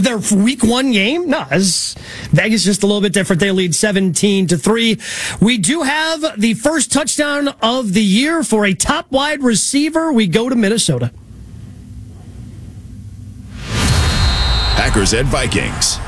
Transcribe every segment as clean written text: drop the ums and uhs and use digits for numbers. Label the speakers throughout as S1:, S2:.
S1: their week 1 game? No, Vegas just a little bit different. They lead 17-3. We do have the first touchdown of the year for a top wide receiver. We go to Minnesota.
S2: Packers at Vikings.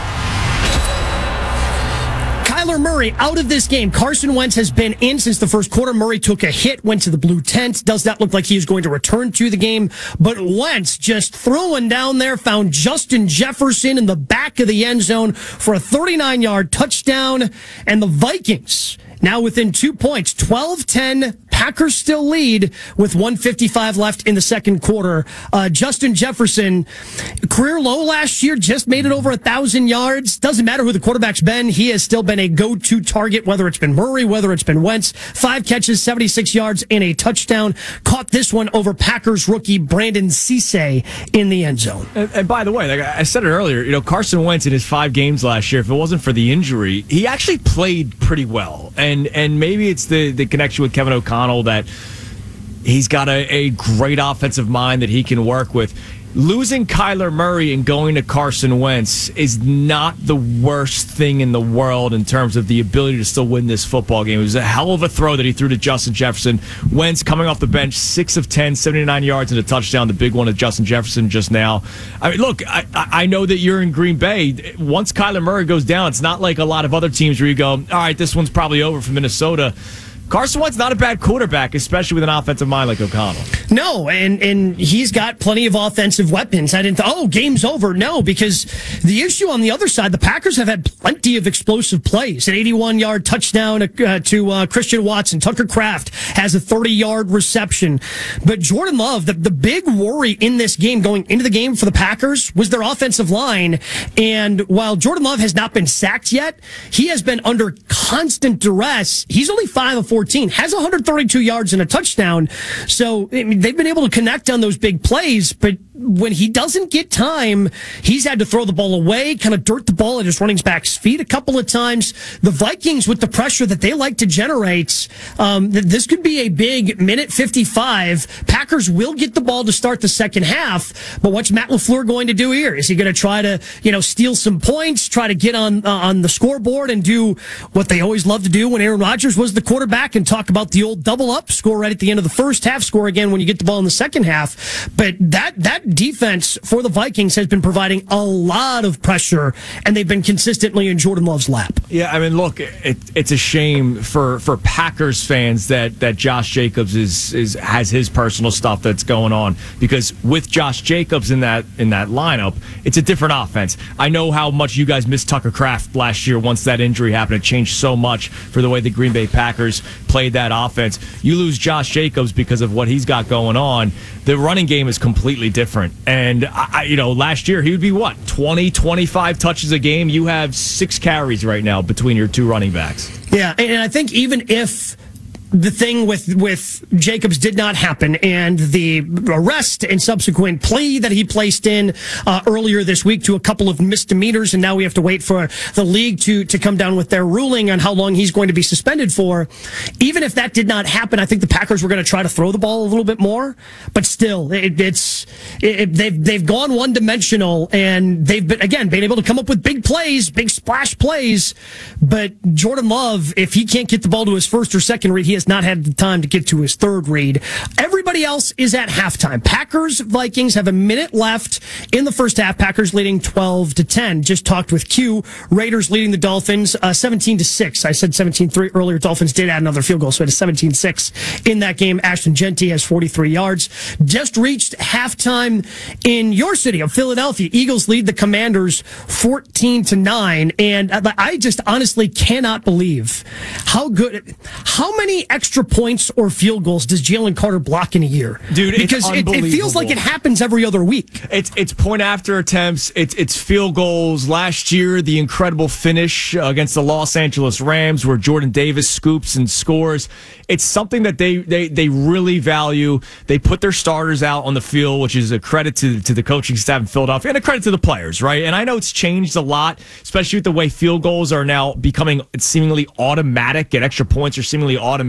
S1: Kyler Murray out of this game. Carson Wentz has been in since the first quarter. Murray took a hit, went to the blue tent. Does not look like he is going to return to the game. But Wentz just throwing down there, found Justin Jefferson in the back of the end zone for a 39-yard touchdown. And the Vikings now within 2 points, 12-10. Packers still lead with 1:55 left in the second quarter. Justin Jefferson, career low last year, just made it over 1,000 yards. Doesn't matter who the quarterback's been. He has still been a go-to target, whether it's been Murray, whether it's been Wentz. 5 catches, 76 yards, and a touchdown. Caught this one over Packers rookie Brandon Cisse in the end zone.
S3: And by the way, like I said it earlier, Carson Wentz in his 5 games last year, if it wasn't for the injury, he actually played pretty well. And maybe it's the connection with Kevin O'Connell that he's got a great offensive mind that he can work with. Losing Kyler Murray and going to Carson Wentz is not the worst thing in the world in terms of the ability to still win this football game. It was a hell of a throw that he threw to Justin Jefferson. Wentz coming off the bench, 6 of 10, 79 yards and a touchdown. The big one to Justin Jefferson just now. I mean, look, I know that you're in Green Bay. Once Kyler Murray goes down, it's not like a lot of other teams where you go, all right, this one's probably over for Minnesota. Carson Wentz not a bad quarterback, especially with an offensive mind like O'Connell.
S1: No, and he's got plenty of offensive weapons. I didn't game's over. No, because the issue on the other side, the Packers have had plenty of explosive plays. An 81-yard touchdown to Christian Watson. Tucker Kraft has a 30-yard reception. But Jordan Love, the big worry in this game, going into the game for the Packers, was their offensive line. And while Jordan Love has not been sacked yet, he has been under constant duress. He's only 5 of 14, has 132 yards and a touchdown. So I mean, they've been able to connect on those big plays, but when he doesn't get time, he's had to throw the ball away, kind of dirt the ball at his running back's feet a couple of times. The Vikings, with the pressure that they like to generate, this could be a big minute 55. Packers will get the ball to start the second half, but what's Matt LaFleur going to do here? Is he going to try to, steal some points, try to get on the scoreboard and do what they always love to do when Aaron Rodgers was the quarterback and talk about the old double up, score right at the end of the first half, score again when you get the ball in the second half? But that defense for the Vikings has been providing a lot of pressure, and they've been consistently in Jordan Love's lap.
S3: Yeah, I mean, look, it's a shame for Packers fans that Josh Jacobs has his personal stuff that's going on, because with Josh Jacobs in that lineup, it's a different offense. I know how much you guys missed Tucker Kraft last year once that injury happened. It changed so much for the way the Green Bay Packers played that offense. You lose Josh Jacobs because of what he's got going on. The running game is completely different. And, last year he would be 20, 25 touches a game. You have 6 carries right now between your 2 running backs.
S1: Yeah, and I think even if the thing with Jacobs did not happen, and the arrest and subsequent plea that he placed in earlier this week to a couple of misdemeanors, and now we have to wait for the league to come down with their ruling on how long he's going to be suspended for. Even if that did not happen, I think the Packers were going to try to throw the ball a little bit more, but still, they've gone one-dimensional, and they've been able to come up with big plays, big splash plays. But Jordan Love, if he can't get the ball to his first or second read, he has not had the time to get to his third read. Everybody else is at halftime. Packers, Vikings have a minute left in the first half. Packers leading 12-10. Just talked with Q. Raiders leading the Dolphins 17-6. I said 17-3 earlier. Dolphins did add another field goal, so it is 17-6 in that game. Ashton Genty has 43 yards. Just reached halftime in your city of Philadelphia. Eagles lead the Commanders 14-9. And I just honestly cannot believe how many extra points or field goals does Jalen Carter block in a year?
S3: Dude,
S1: because it feels like it happens every other week.
S3: It's point after attempts. It's field goals. Last year, the incredible finish against the Los Angeles Rams where Jordan Davis scoops and scores. It's something that they really value. They put their starters out on the field, which is a credit to the coaching staff in Philadelphia and a credit to the players, right? And I know it's changed a lot, especially with the way field goals are now becoming seemingly automatic, and extra points are seemingly automatic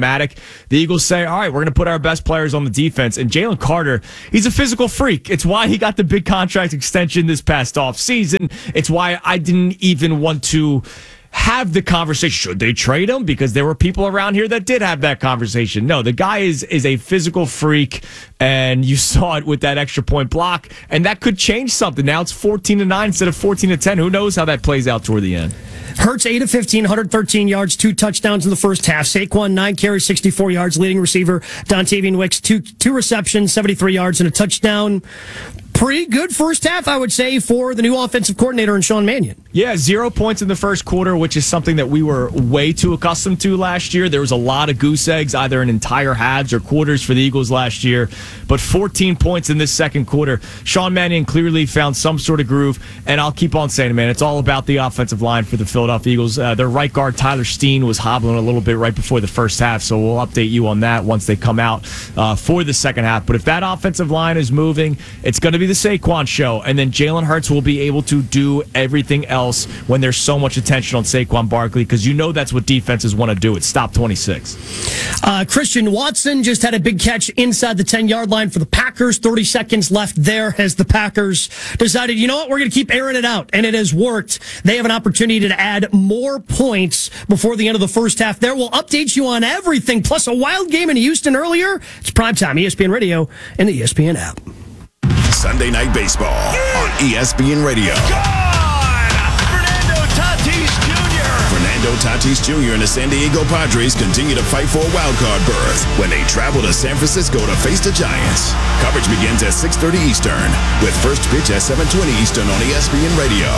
S3: schematic. The Eagles say, all right, we're going to put our best players on the defense. And Jalen Carter, he's a physical freak. It's why he got the big contract extension this past offseason. It's why I didn't even want to have the conversation. Should they trade him? Because there were people around here that did have that conversation. No, the guy is a physical freak, and you saw it with that extra point block, and that could change something. Now it's 14-9 instead of 14-10. Who knows how that plays out toward the end?
S1: Hurts 8 of 15, 113 yards, 2 touchdowns in the first half. Saquon 9 carries, 64 yards. Leading receiver Dontavian Wicks 2 receptions, 73 yards and a touchdown. Pretty good first half, I would say, for the new offensive coordinator in Sean Mannion.
S3: Yeah, 0 points in the first quarter, which is something that we were way too accustomed to last year. There was a lot of goose eggs, either in entire halves or quarters for the Eagles last year. But 14 points in this second quarter. Sean Mannion clearly found some sort of groove, and I'll keep on saying it, man. It's all about the offensive line for the Philadelphia Eagles. Their right guard, Tyler Steen, was hobbling a little bit right before the first half, so we'll update you on that once they come out for the second half. But if that offensive line is moving, it's going to be the Saquon show, and then Jalen Hurts will be able to do everything else when there's so much attention on Saquon Barkley, because you know that's what defenses want to do. It's stop 26.
S1: Christian Watson just had a big catch inside the 10-yard line for the Packers. 30 seconds left there as the Packers decided, you know what, we're going to keep airing it out, and it has worked. They have an opportunity to add more points before the end of the first half there. We'll update you on everything, plus a wild game in Houston earlier. It's primetime, ESPN Radio and the ESPN app.
S2: Sunday Night Baseball on ESPN Radio.
S4: Fernando Tatis Jr.
S2: Fernando Tatis Jr. and the San Diego Padres continue to fight for a wild card berth when they travel to San Francisco to face the Giants. Coverage begins at 6:30 Eastern with first pitch at 7:20 Eastern on ESPN Radio.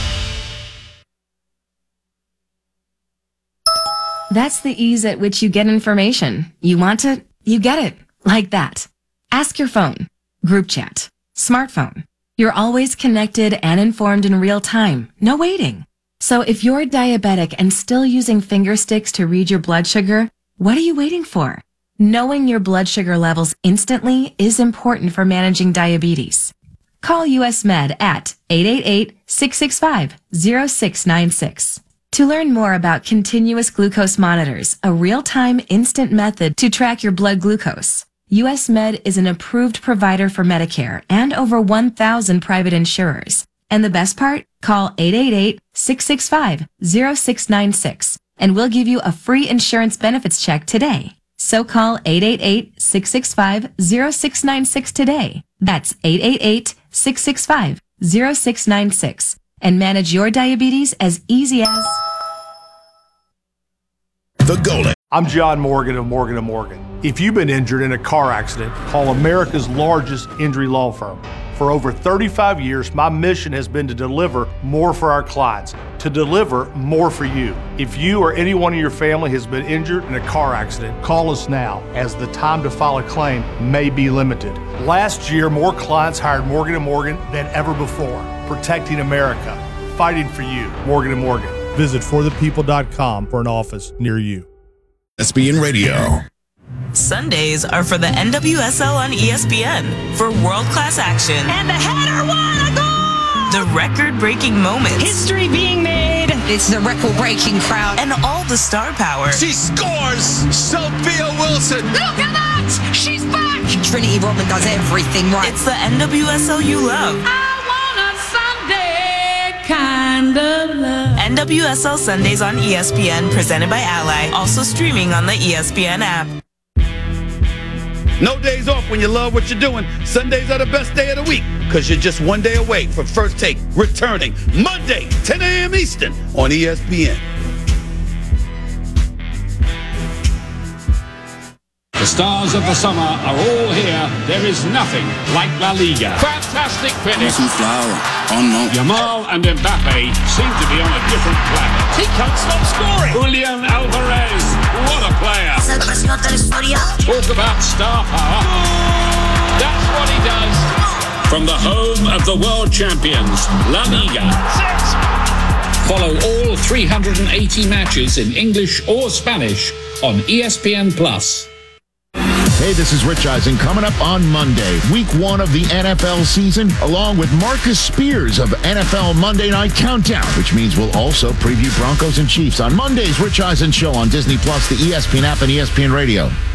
S5: That's the ease at which you get information. You want it, you get it. Like that. Ask your phone. Group chat. Smartphone. You're always connected and informed in real time. No waiting. So if you're diabetic and still using finger sticks to read your blood sugar, what are you waiting for? Knowing your blood sugar levels instantly is important for managing diabetes. Call US Med at 888-665-0696. To learn more about continuous glucose monitors, a real-time instant method to track your blood glucose. US Med is an approved provider for Medicare and over 1,000 private insurers. And the best part? Call 888-665-0696 and we'll give you a free insurance benefits check today. So call 888-665-0696 today. That's 888-665-0696 and manage your diabetes as easy as...
S2: The Golden.
S6: I'm John Morgan of Morgan & Morgan. If you've been injured in a car accident, call America's largest injury law firm. For over 35 years, my mission has been to deliver more for our clients, to deliver more for you. If you or anyone in your family has been injured in a car accident, call us now, as the time to file a claim may be limited. Last year, more clients hired Morgan & Morgan than ever before, protecting America, fighting for you. Morgan & Morgan. Visit forthepeople.com for an office near you.
S2: ESPN Radio.
S7: Sundays are for the NWSL on ESPN for world-class action.
S8: And the header won a goal!
S7: The record-breaking moments.
S8: History being made. It's the record-breaking crowd.
S7: And all the star power.
S4: She scores! Sophia Wilson!
S8: Look at that! She's back!
S9: Trinity Rodman does everything right.
S7: It's the NWSL you love.
S8: I want a Sunday kind of love.
S7: NWSL Sundays on ESPN, presented by Ally. Also streaming on the ESPN app.
S10: No days off when you love what you're doing. Sundays are the best day of the week because you're just one day away from First Take, returning Monday, 10 a.m. Eastern on ESPN.
S11: The stars of the summer are all here. There is nothing like La Liga. Fantastic finish. Yamal and Mbappe seem to be on a different planet.
S4: He can't stop scoring.
S11: Julian Alvarez, what a player. Talk about star power. That's what he does. From the home of the world champions, La Liga. Follow all 380 matches in English or Spanish on ESPN+.
S12: Hey, this is Rich Eisen. Coming up on Monday, week 1 of the NFL season, along with Marcus Spears of NFL Monday Night Countdown, which means we'll also preview Broncos and Chiefs on Monday's Rich Eisen Show on Disney Plus, the ESPN app, and ESPN Radio.